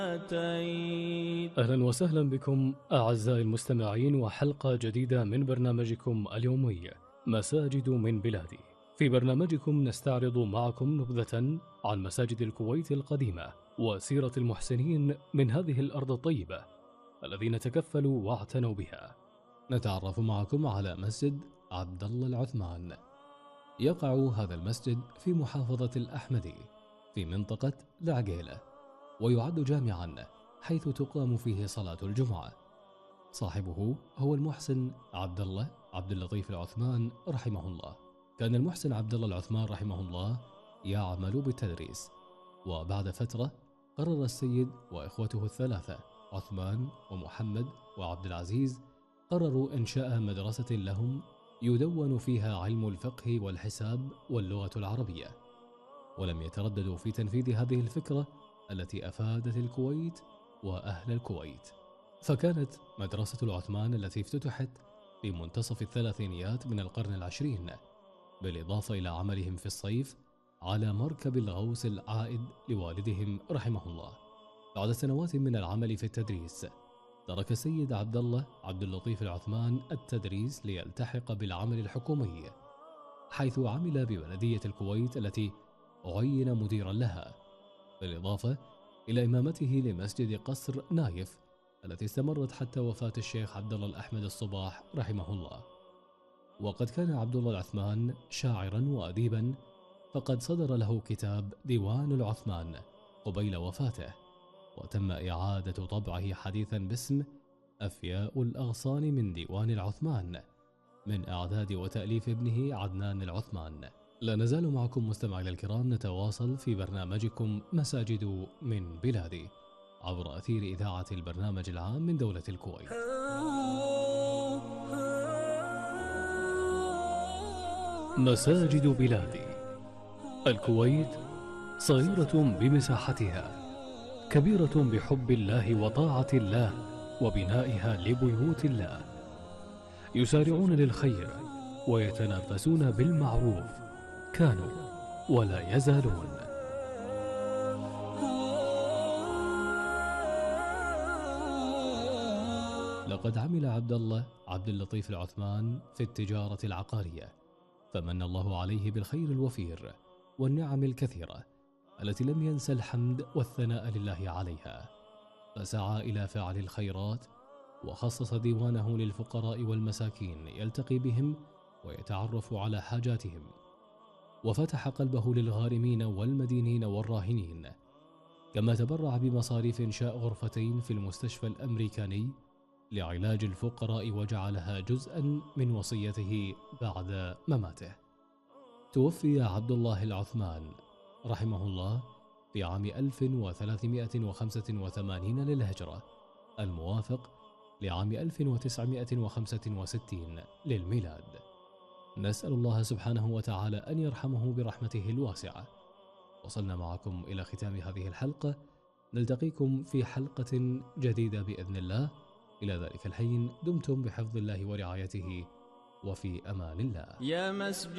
أهلا وسهلا بكم أعزائي المستمعين وحلقة جديدة من برنامجكم اليومي مساجد من بلادي. في برنامجكم نستعرض معكم نبذة عن مساجد الكويت القديمة وسيرة المحسنين من هذه الأرض الطيبة الذين تكفلوا واعتنوا بها. نتعرف معكم على مسجد عبد الله العثمان. يقع هذا المسجد في محافظة الأحمدي في منطقة العقيلة، ويعد جامعا حيث تقام فيه صلاة الجمعة. صاحبه هو المحسن عبد الله عبد اللطيف العثمان رحمه الله. كان المحسن عبد الله العثمان رحمه الله يعمل بالتدريس، وبعد فترة قرر السيد وإخوته الثلاثة عثمان ومحمد وعبد العزيز قرروا إنشاء مدرسة لهم يدون فيها علم الفقه والحساب واللغة العربية، ولم يترددوا في تنفيذ هذه الفكرة التي أفادت الكويت وأهل الكويت. فكانت مدرسة العثمان التي افتتحت في منتصف الثلاثينيات من القرن العشرين، بالإضافة إلى عملهم في الصيف على مركب الغوص العائد لوالدهم رحمه الله. بعد سنوات من العمل في التدريس ترك السيد عبد الله عبد اللطيف العثمان التدريس ليلتحق بالعمل الحكومي، حيث عمل ببلدية الكويت التي عين مديرا لها، بالإضافة إلى إمامته لمسجد قصر نايف التي استمرت حتى وفاة الشيخ عبد الله الأحمد الصباح رحمه الله. وقد كان عبد الله العثمان شاعرا وأديبا، فقد صدر له كتاب ديوان العثمان قبيل وفاته، وتم إعادة طبعه حديثا باسم أفياء الأغصان من ديوان العثمان من إعداد وتأليف ابنه عدنان العثمان. لا نزال معكم مستمعي الكرام نتواصل في برنامجكم مساجد من بلادي عبر أثير إذاعة البرنامج العام من دولة الكويت. مساجد بلادي. الكويت صغيرة بمساحتها، كبيرة بحب الله وطاعة الله وبنائها لبيوت الله، يسارعون للخير ويتنافسون بالمعروف، كانوا ولا يزالون. لقد عمل عبد الله عبد اللطيف العثمان في التجارة العقارية، فمن الله عليه بالخير الوفير والنعم الكثيرة التي لم ينسى الحمد والثناء لله عليها، فسعى إلى فعل الخيرات، وخصص ديوانه للفقراء والمساكين يلتقي بهم ويتعرف على حاجاتهم، وفتح قلبه للغارمين والمدينين والراهنين، كما تبرع بمصاريف إنشاء غرفتين في المستشفى الأمريكاني لعلاج الفقراء، وجعلها جزءا من وصيته بعد مماته. توفي عبد الله العثمان رحمه الله في عام 1385 للهجرة، الموافق لعام 1965 للميلاد. نسأل الله سبحانه وتعالى أن يرحمه برحمته الواسعة. وصلنا معكم إلى ختام هذه الحلقة، نلتقيكم في حلقة جديدة بإذن الله. إلى ذلك الحين دمتم بحفظ الله ورعايته، وفي أمان الله. يا مسجد